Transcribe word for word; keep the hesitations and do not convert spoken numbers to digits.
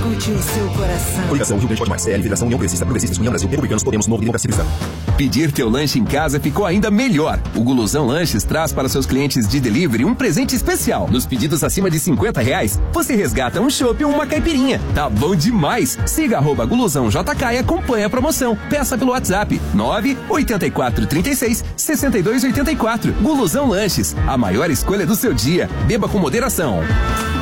escute o seu coração. Coligação Rio Grande Pode Mais. C L Federação União Progressista, Progressistas, União Brasil, Republicanos, Podemos, Novo Democracia Cristã. Pedir teu lanche em casa ficou ainda melhor. O Gulosão Lanches traz para seus clientes de delivery um presente especial. Nos pedidos acima de cinquenta reais, você resgata um chopp ou uma caipirinha. Tá bom demais! Siga arroba Gulosão J K e acompanhe a promoção. Peça pelo WhatsApp nove oito quatro três seis, seis dois oito quatro. Gulosão Lanches, a maior escolha do seu dia. Beba com moderação.